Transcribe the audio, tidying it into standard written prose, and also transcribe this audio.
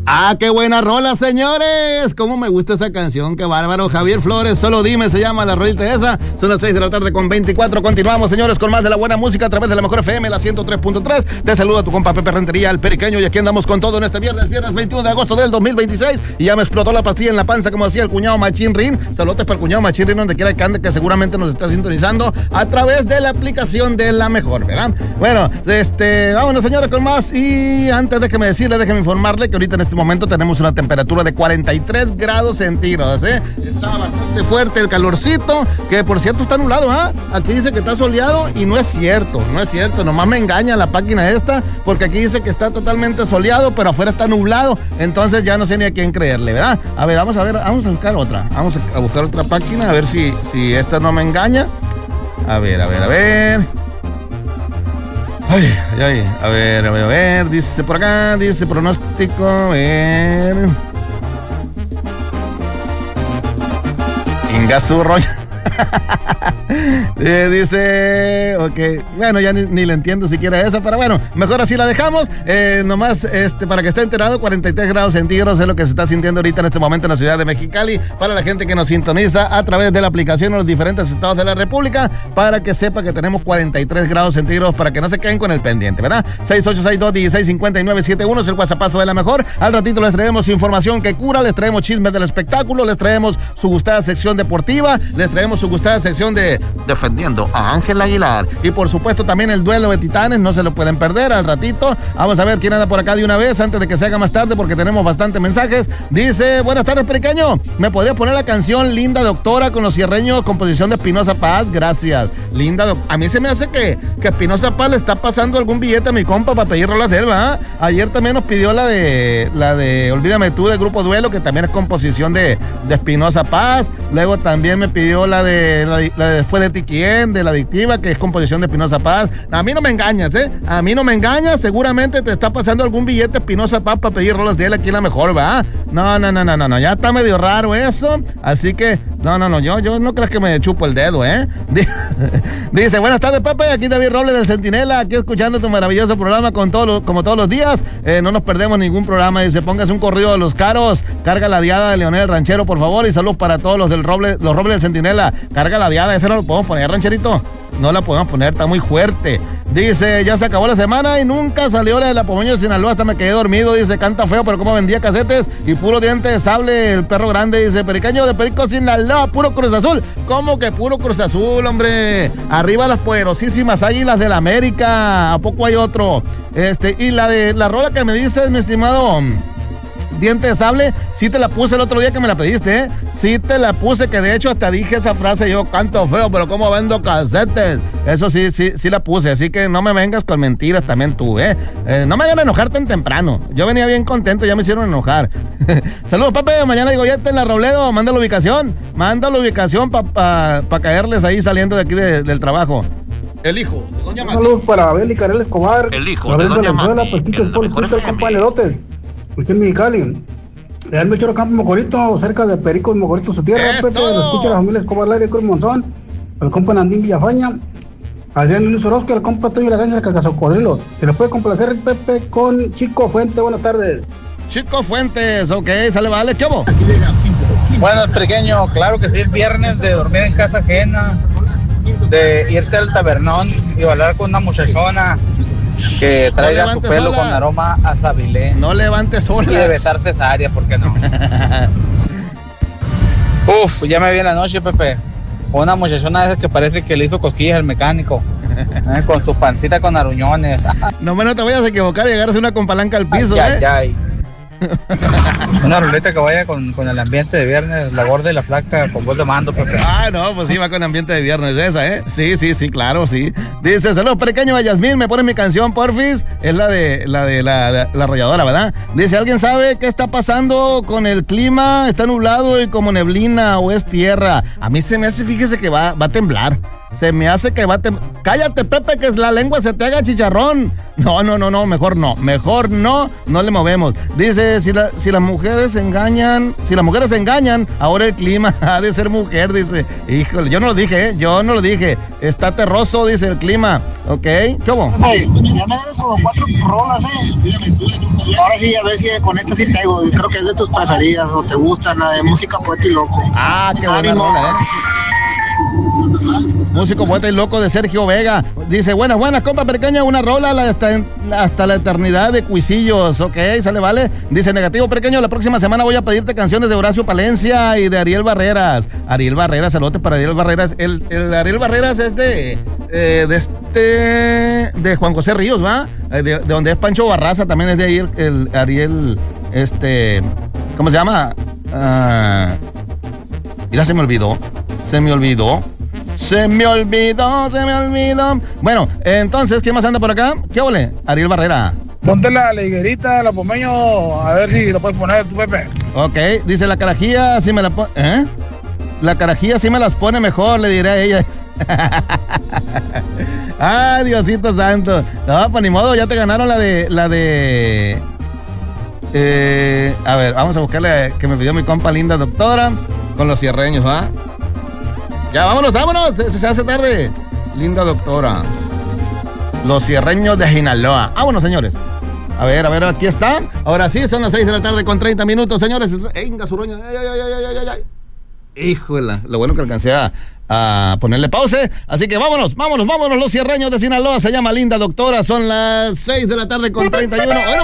Ah, qué buena rola, señores. Cómo me gusta esa canción, qué bárbaro. Javier Flores, Solo Dime, se llama la rolita esa. Son las 6 de la tarde con 24. Continuamos, señores, con más de la buena música a través de la mejor FM, la 103.3. Te saluda tu compa Pepe Rentería, el Periqueño, y aquí andamos con todo en este viernes 21 de agosto del 2026. Y ya me explotó la pastilla en la panza, como decía el cuñado Machín Rin. Saludos para el cuñado Machín Rin, donde quiera que ande, que seguramente nos está sintonizando a través de la aplicación de la mejor, ¿verdad? Bueno, vámonos, señores, con más. Y antes déjeme informarle que ahorita en este momento tenemos una temperatura de 43 grados centígrados, ¿eh? Está bastante fuerte el calorcito, que por cierto está nublado, ¿ah? Aquí dice que está soleado y no es cierto, nomás me engaña la página esta, porque aquí dice que está totalmente soleado, pero afuera está nublado, entonces ya no sé ni a quién creerle, ¿verdad? A ver, vamos a buscar otra, vamos a buscar otra página, a ver si esta no me engaña. A ver. A ver, dice por acá, dice pronóstico, a ver. Ingazurro. Dice, ok, bueno, ya ni le entiendo siquiera esa, pero bueno, mejor así la dejamos. Nomás, para que esté enterado, 43 grados centígrados es lo que se está sintiendo ahorita en este momento en la ciudad de Mexicali, para la gente que nos sintoniza a través de la aplicación en los diferentes estados de la República, para que sepa que tenemos 43 grados centígrados, para que no se queden con el pendiente, ¿verdad? 6862-165971 es el WhatsAppazo de la mejor. Al ratito les traemos información que cura, les traemos chismes del espectáculo, les traemos su gustada sección deportiva, les traemos su gustada sección de Defendiendo a Ángel Aguilar, y por supuesto también el duelo de titanes, no se lo pueden perder al ratito. Vamos a ver quién anda por acá de una vez antes de que se haga más tarde, porque tenemos bastantes mensajes. Dice, buenas tardes, Periqueño, ¿me podrías poner la canción Linda Doctora con los cierreños, composición de Espinosa Paz? Gracias. A mí se me hace que Espinosa Paz le está pasando algún billete a mi compa para pedir rolas de él, ¿verdad? Ayer también nos pidió la de Olvídame Tú del Grupo Duelo, que también es composición de Espinosa Paz. Luego también me pidió la de Después de ti quién, de La Adictiva, que es composición de Espinosa Paz. A mí no me engañas, a mí no me engañas, seguramente te está pasando algún billete Espinosa Paz para pedir rolas de él aquí en la mejor, ¿verdad? No, ya está medio raro eso, así que no, yo no creas que me chupo el dedo, Dice, buenas tardes, Pepe, aquí David Robles del Centinela, aquí escuchando tu maravilloso programa como todos los días, no nos perdemos ningún programa. Dice, póngase un corrido de los Caros, carga la diada de Leonel Ranchero, por favor, y saludos para todos los Robles del Centinela. Carga la diada, esa no lo podemos poner, rancherito, no la podemos poner, está muy fuerte. Dice, ya se acabó la semana y nunca salió la de la Pomeño de Sinaloa, hasta me quedé dormido. Dice, canta feo, pero como vendía casetes y puro diente de sable, el perro grande. Dice, Periqueño de Perico Sinaloa, puro Cruz Azul. ¿Cómo que puro Cruz Azul, hombre? Arriba las poderosísimas Águilas del América. ¿A poco hay otro? Y la rola que me dices, mi estimado Diente de Sable, sí te la puse el otro día que me la pediste, sí te la puse, que de hecho hasta dije esa frase, yo canto feo, pero como vendo casetes, eso sí la puse, así que no me vengas con mentiras también tú, no me hagan enojar tan temprano, yo venía bien contento, ya me hicieron enojar. Saludos, Pepe, mañana digo, ya en la Robledo, manda la ubicación para caerles ahí saliendo de aquí del trabajo. El hijo de Doña Mati. Saludos para Abel y Karel Escobar. El hijo de Doña Mati. Aquí en Mexicali. Le dan Mechoro Campo Mocorito, cerca de Pericos Mocorito, su tierra. Pepe, lo escucha la familia Escobar Laire Cruz Monzón, el compa Nandín Villafaña, Adrián Luis Orozco, el compa Toño Lagaña, el Cacazocodrilo. Se le puede complacer, Pepe, con Chico Fuente. Buenas tardes. Chico Fuentes, ok, sale, vale, ¿qué hubo? Buenas, Pequeño, claro que sí, es viernes de dormir en casa ajena, de irte al tabernón y bailar con una muchachona que traiga su pelo sola, con aroma a sabilé. No levantes sola. Y de besar cesárea, ¿por qué no? Uf, ya me vi en la noche, Pepe. Una muchachona esa que parece que le hizo cosquillas al mecánico. Con su pancita con aruñones. No te vayas a equivocar y agarras una con palanca al piso, ay. Una ruleta que vaya con el ambiente de viernes, la gorda y la flaca con voz de mando, Pepe. No, pues sí, va con ambiente de viernes esa, Sí, claro, sí. Dice, saludos, Periqueño, a Yasmín, me pone mi canción, porfis. Es la de la arrolladora, ¿verdad? Dice, ¿alguien sabe qué está pasando con el clima? Está nublado y como neblina o es tierra. A mí se me hace, fíjese que va a temblar. Se me hace que va a temblar. Cállate, Pepe, que la lengua se te haga chicharrón. No, mejor no le movemos. Dice, si las mujeres engañan, ahora el clima ha de ser mujer, dice. Híjole, yo no lo dije, Está terroso, dice el clima. Ok, ¿cómo? Ya me debes como 4 rolas, Ahora sí, a ver si con esta sí pego. Creo que es de tus preferidas o te gustan, la de Músico, Poeta y Loco. Ah, qué buena rola, Músico, Poeta y Loco de Sergio Vega. Dice, buenas, compa pequeña, una rola hasta la eternidad de Cuisillos. Ok, sale, vale. Dice, negativo pequeño, la próxima semana voy a pedirte canciones de Horacio Palencia y de Ariel Barreras. Ariel Barreras, saludos para Ariel Barreras. El Ariel Barreras es de Juan José Ríos, ¿va? De donde es Pancho Barraza, también es de ahí el Ariel, ¿cómo se llama? Mira, se me olvidó. Bueno, entonces, ¿quién más anda por acá? ¿Qué ole? Ariel Barrera. Ponte la liguerita de la Pomeño, a ver si lo puedes poner tú, Pepe. Ok, dice la carajilla, sí me la pone. La carajilla sí me las pone mejor, le diré a ella. Ay, Diosito santo. No, pues ni modo, ya te ganaron la de. A ver, vamos a buscarle que me pidió mi compa linda doctora con los cierreños, ¿va? Ya, vámonos, se hace tarde. Linda doctora. Los cierreños de Sinaloa. Vámonos, señores. A ver, aquí está. Ahora sí, son las 6 de la tarde con 30 minutos, señores. Venga, su roña. Ay. Híjole, lo bueno que alcancé a ponerle pause. Así que vámonos, los cierreños de Sinaloa. Se llama Linda Doctora. Son las 6 de la tarde con 31.